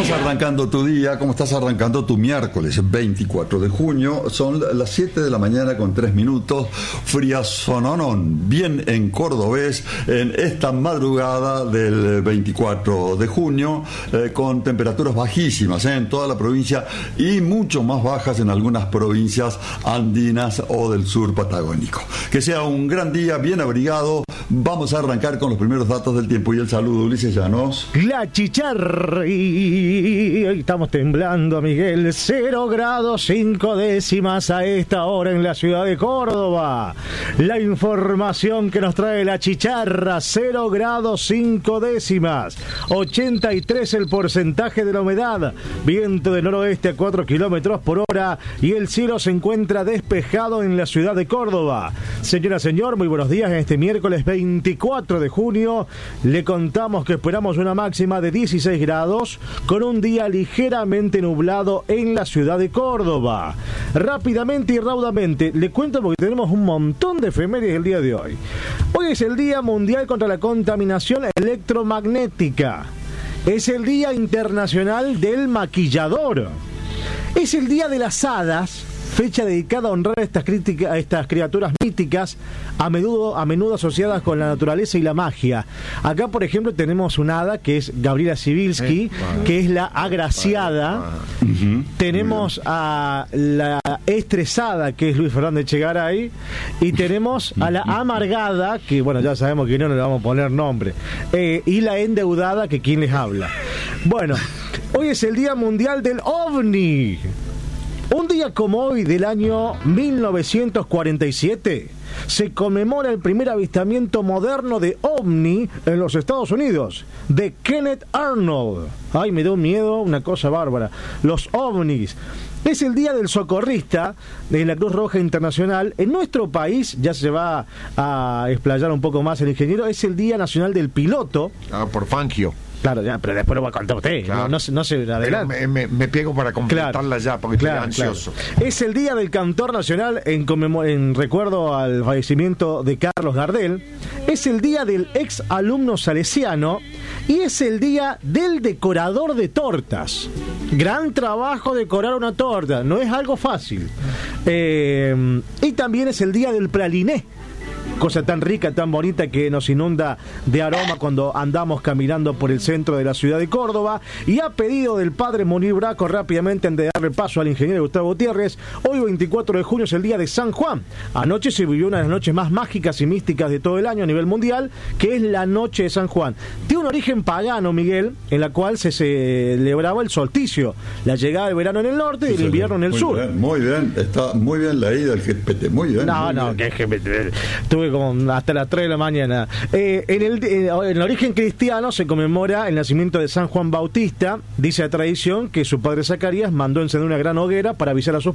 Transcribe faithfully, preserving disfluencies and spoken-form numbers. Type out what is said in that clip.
estás arrancando tu día? ¿Cómo estás arrancando tu miércoles veinticuatro de junio? Son las siete de la mañana con tres minutos. Friasononón, bien en cordobés, en esta madrugada del veinticuatro de junio, eh, con temperaturas bajísimas eh, en toda la provincia y mucho más bajas en algunas provincias andinas o del sur patagónico. Que sea un gran día, bien abrigado. Vamos a arrancar con los primeros datos del tiempo y el saludo, Ulises Llanos. La chicharra, y estamos temblando, Miguel. Cero grados cinco décimas a esta hora en la ciudad de Córdoba. La información que nos trae la chicharra: cero grados cinco décimas, ochenta y tres el porcentaje de la humedad, viento del noroeste a cuatro kilómetros por hora y el cielo se encuentra despejado en la ciudad de Córdoba. Señora, señor, muy buenos días. En este miércoles veinticuatro de junio le contamos que esperamos una máxima de dieciséis grados con un día ligeramente nublado en la ciudad de Córdoba. Rápidamente y raudamente le cuento porque tenemos un montón de efemérides el día de hoy. Hoy es el Día Mundial contra la Contaminación Electromagnética. Es el Día Internacional del Maquillador. Es el Día de las Hadas, fecha dedicada a honrar a estas, crítica, a estas criaturas míticas, a menudo, a menudo asociadas con la naturaleza y la magia. Acá, por ejemplo, tenemos una hada que es Gabriela Sibilski, eh, que es la agraciada. Uh-huh. Tenemos a la estresada, que es Luis Fernández Echegaray. Y tenemos a la amargada, que bueno, ya sabemos que no le vamos a poner nombre. Eh, y la endeudada, que quien les habla. Bueno, hoy es el Día Mundial del OVNI. Un día como hoy del año mil novecientos cuarenta y siete se conmemora el primer avistamiento moderno de ovni en los Estados Unidos, de Kenneth Arnold. Ay, me da un miedo, una cosa bárbara. Los ovnis. Es el Día del Socorrista de la Cruz Roja Internacional. En nuestro país, ya se va a explayar un poco más el ingeniero, es el Día Nacional del Piloto. Ah, por Fangio. Claro, ya, pero después lo va a contar usted. Claro. No, no, no se adelante. Me, me, me pego para completarla, claro, ya, porque claro, estoy ansioso. Claro. Es el Día del Cantor Nacional en, conmemor- en recuerdo al fallecimiento de Carlos Gardel. Es el Día del ex alumno salesiano. Y es el Día del Decorador de Tortas. Gran trabajo decorar una torta. No es algo fácil. Eh, y también es el Día del Praliné. Cosa tan rica, tan bonita que nos inunda de aroma cuando andamos caminando por el centro de la ciudad de Córdoba. Y a pedido del padre Munir Braco, rápidamente antes de darle paso al ingeniero Gustavo Gutiérrez, hoy veinticuatro de junio es el día de San Juan. Anoche se vivió una de las noches más mágicas y místicas de todo el año a nivel mundial, que es la noche de San Juan. Tiene un origen pagano, Miguel, en la cual se celebraba el solsticio, la llegada del verano en el norte y el invierno en el muy sur. Bien, muy bien, está muy bien leído el G P T, muy bien. No, muy no, bien. que es que tuve como hasta las tres de la mañana. Eh, en, el, en el origen cristiano se conmemora el nacimiento de San Juan Bautista. Dice la tradición que su padre Zacarías mandó encender una gran hoguera para avisar a sus